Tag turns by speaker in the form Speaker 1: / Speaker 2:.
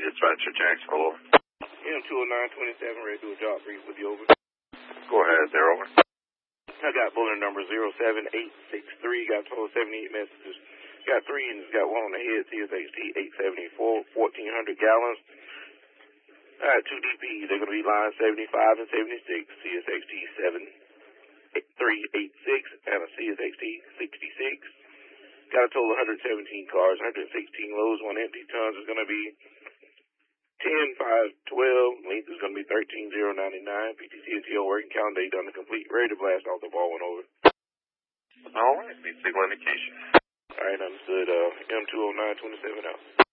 Speaker 1: Dispatcher, Jacksonville, over.
Speaker 2: M20927, ready to do a job brief with you, over.
Speaker 1: Go ahead, there, over.
Speaker 2: I got bulletin number 07863, got a total of 78 messages. Got 3 engines, got 1 on the head, CSXT 874, 1,400 gallons. All right, 2 DPs, they're going to be line 75 and 76, CSXT 7386, and a CSXT 66. Got a total of 117 cars, 116 loads, 1 empty. Tons is going to be 10,512. Length is going to be 13,099. PTCNTO working calendar date done to complete. Ready to blast off the ball one over.
Speaker 1: All right, speed signal indication.
Speaker 2: All right, understood. M20927 out.